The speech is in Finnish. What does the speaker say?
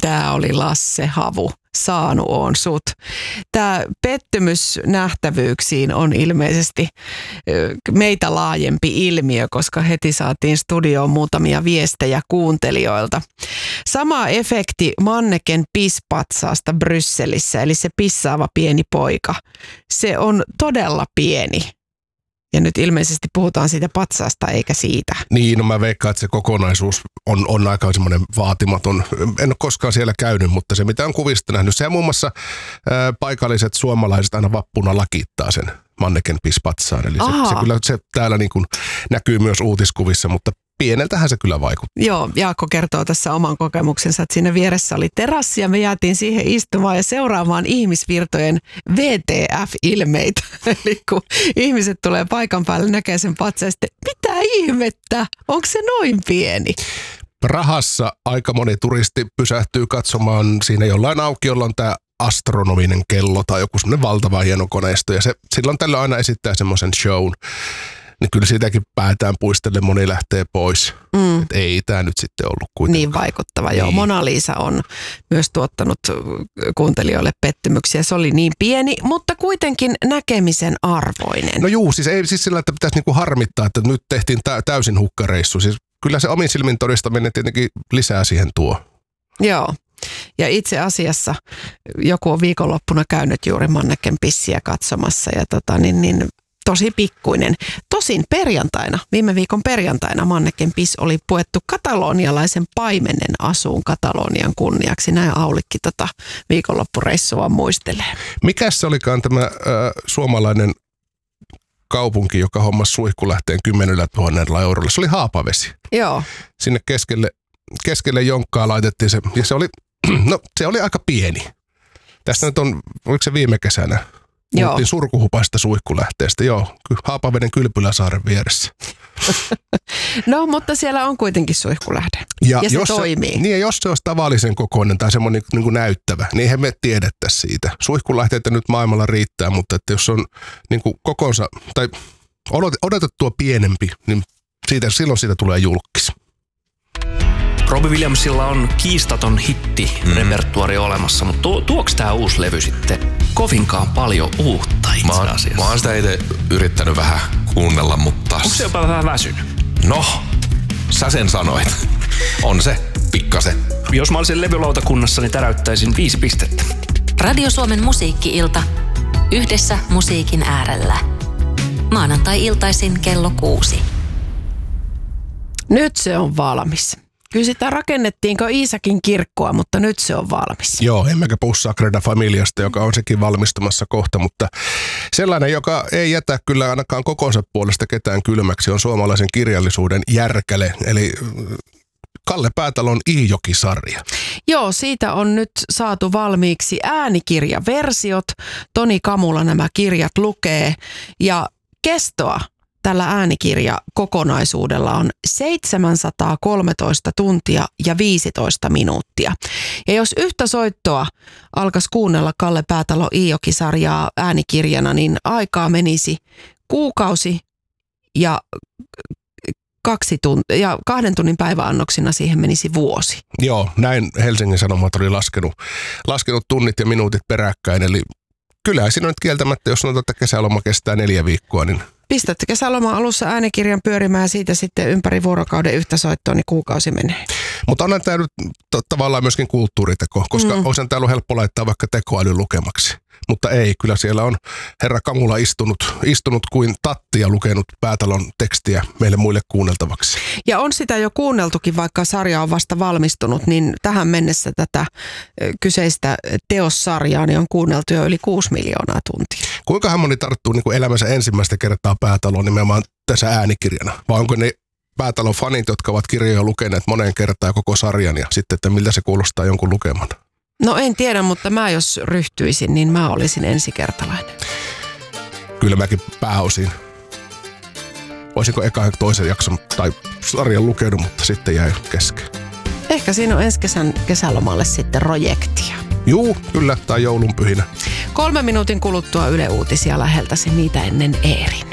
Tämä oli Lasse Havu. Saanut on sut. Tämä pettymys nähtävyyksiin on ilmeisesti meitä laajempi ilmiö, koska heti saatiin studioon muutamia viestejä kuuntelijoilta. Sama efekti Manneken pisspatsaasta Brysselissä, eli se pissaava pieni poika. Se on todella pieni. Ja nyt ilmeisesti puhutaan siitä patsaasta eikä siitä. Niin, no mä veikkaan, että se kokonaisuus on aika semmoinen vaatimaton. En ole koskaan siellä käynyt, mutta se mitä on kuvista nähnyt. Se muun muassa paikalliset suomalaiset aina vappuna lakittaa sen Manneken pispatsaan. Eli se kyllä se täällä niin kuin näkyy myös uutiskuvissa, mutta pieneltähän se kyllä vaikuttaa. Joo, Jaakko kertoo tässä oman kokemuksensa, että siinä vieressä oli terassi ja me jäätiin siihen istumaan ja seuraamaan ihmisvirtojen VTF-ilmeitä. Eli kun ihmiset tulee paikan päälle, näkee sen patsaan ja sitten, mitä ihmettä, onko se noin pieni? Prahassa aika moni turisti pysähtyy katsomaan siinä jollain aukiolla on tämä astronominen kello tai joku semmoinen valtava hieno koneisto ja se silloin tällöin aina esittää semmoisen shown. Niin kyllä siitäkin päätään puistelle, moni lähtee pois. Et ei tämä nyt sitten ollut kuitenkaan. Niin vaikuttava, joo. Mona Lisa on myös tuottanut kuuntelijoille pettymyksiä. Se oli niin pieni, mutta kuitenkin näkemisen arvoinen. No juu, siis ei siis sillä, että pitäisi niinku harmittaa, että nyt tehtiin täysin hukkareissu. Siis kyllä se omin silmin todistaminen tietenkin lisää siihen tuo. Joo. Ja itse asiassa joku on viikonloppuna käynyt juuri Manneken pissiä katsomassa ja tosi pikkuinen. Tosin perjantaina, viime viikon perjantaina Manneken piss oli puettu katalonialaisen paimenen asuun Katalonian kunniaksi. Näin Aulikki viikonloppureissua muistelee. Mikäs se olikaan tämä suomalainen kaupunki, joka hommasi suihkulähteen 10 000 eurolla? Se oli Haapavesi. Joo. Sinne keskelle jonkkaa laitettiin se, ja se oli aika pieni. Tästä nyt on, oliko se viime kesänä? Puhuttiin surkuhupaista suihkulähteestä, joo, Haapaveden Kylpyläsaaren vieressä. No, mutta siellä on kuitenkin suihkulähde ja se toimii. Niin, ja jos se olisi tavallisen kokoinen tai semmoinen niin kuin näyttävä, niin eihän me tiedettäisi siitä. Suihkulähteitä nyt maailmalla riittää, mutta että jos on niin kuin kokonsa tai odotettua pienempi, niin silloin siitä tulee julkis. Robbie Williamsilla on kiistaton hitti-repertuaari olemassa, mutta tuoks tää uusi levy sitten kovinkaan paljon uutta itse asiassa? Mä oon sitä itse yrittänyt vähän kuunnella, mutta... Onko se jopa vähän väsynyt? No, sä sen sanoit. On se, pikkasen. Jos mä olisin levylautakunnassa, niin täräyttäisin 5 pistettä. Radio Suomen musiikki-ilta. Yhdessä musiikin äärellä. Maanantai-iltaisin kello 6. Nyt se on valmis. Kysytään, rakennettiinko Iisakin kirkkoa, mutta nyt se on valmis. Joo, emmekä puhu Sagrada Familiasta, joka on sekin valmistumassa kohta, mutta sellainen, joka ei jätä kyllä ainakaan kokonsa puolesta ketään kylmäksi, on suomalaisen kirjallisuuden järkäle, eli Kalle Päätalon Iijoki-sarja. Joo, siitä on nyt saatu valmiiksi äänikirjaversiot. Toni Kamula nämä kirjat lukee ja kestoa tällä äänikirjakokonaisuudella on 713 tuntia ja 15 minuuttia. Ja jos yhtä soittoa alkaisi kuunnella Kalle Päätalon Iijoki-sarjaa äänikirjana, niin aikaa menisi kuukausi ja 2 tunnin päiväannoksina siihen menisi vuosi. Joo, näin Helsingin Sanomat oli laskenut tunnit ja minuutit peräkkäin. Eli kyllä siinä on nyt kieltämättä, jos sanotaan, että kesäloma kestää 4 viikkoa, niin pistätte kesäloman alussa äänikirjan pyörimään siitä sitten ympäri vuorokauden yhtä soittoa, niin kuukausi menee. Mutta onhan tämä nyt tavallaan myöskin kulttuuriteko, koska olisi täällä helppo laittaa vaikka tekoälyn lukemaksi. Mutta ei, kyllä siellä on herra Kamula istunut kuin tatti ja lukenut Päätalon tekstiä meille muille kuunneltavaksi. Ja on sitä jo kuunneltukin, vaikka sarja on vasta valmistunut, niin tähän mennessä tätä kyseistä teossarjaa niin on kuunneltu jo yli 6 miljoonaa tuntia. Kuinka moni tarttuu niin kuin elämänsä ensimmäistä kertaa Päätaloon nimenomaan tässä äänikirjana? Vai onko ne Päätalon fanit, jotka ovat kirjoja lukeneet moneen kertaan koko sarjan ja sitten, että miltä se kuulostaa jonkun lukeman? No en tiedä, mutta mä jos ryhtyisin, niin mä olisin ensikertalainen. Kyllä mäkin pääosin. Voisinko eka ja toisen jakson tai sarjan lukenut, mutta sitten jäi kesken. Ehkä siinä on ensi kesän kesälomalle sitten projektia. Juu, kyllä, tai joulunpyhinä. 3 minuutin kuluttua Yle Uutisia läheltäsi niitä ennen Eerin.